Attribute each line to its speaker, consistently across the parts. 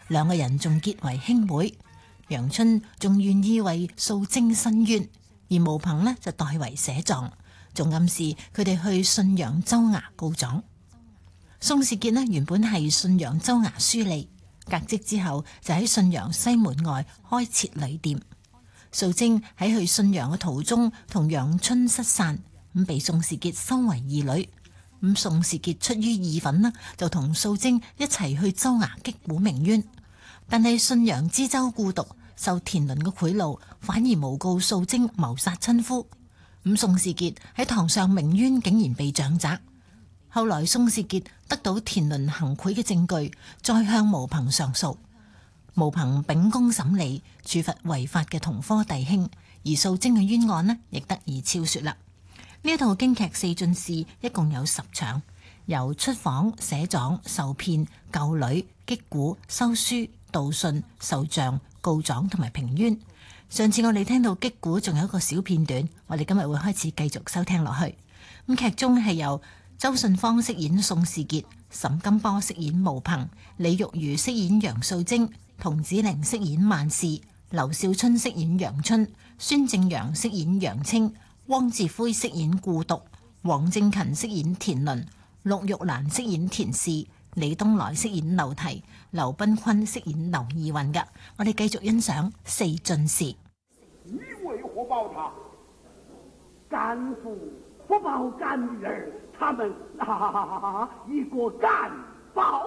Speaker 1: 兩個人仲結為兄妹。楊春仲願意為素貞申冤，而毛鵬呢就代為寫狀，仲暗示佢哋去信陽州衙告狀。宋士傑呢原本係信陽州衙書吏，革職之後就喺信陽西門外開設旅店。素貞喺去信陽嘅途中同楊春失散，咁被宋士傑收為義女。咁宋士傑出於義憤呢，就同素貞一齊去州衙擊鼓鳴冤。但係信陽知州顧毒受田倫嘅賄賂，反而誣告素貞謀殺親夫。咁宋士傑喺堂上鳴冤，竟然被杖責。後來宋士傑得到田倫行賄嘅證據，再向毛鵬上訴。毛鵬秉公審理，處罰違法嘅同科弟兄，而素貞嘅冤案呢，亦得以昭雪啦。呢一套京劇四進士一共有10場，由出訪、寫狀、受騙、救女、擊鼓、收書、道信、受杖、告狀同埋評冤。上次我哋聽到擊鼓，仲有一個小片段，我哋今日會開始繼續收聽落去。咁劇中係由周信芳飾演宋士傑，沈金波飾演毛鵬，李玉如飾演楊素貞，童子玲飾演萬事，劉少春飾演楊春，孫正陽飾演楊青，汪志輝飾演顧毒，黃正勤飾演田倫，陸玉蘭飾演田氏，李東來飾演劉提，劉賓坤飾演劉義運噶。我哋繼續欣賞四進士。
Speaker 2: 你為何報他？奸夫不報奸女兒，他們一個奸報。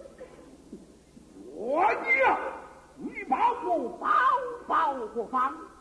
Speaker 2: 我你啊，你把我報何方？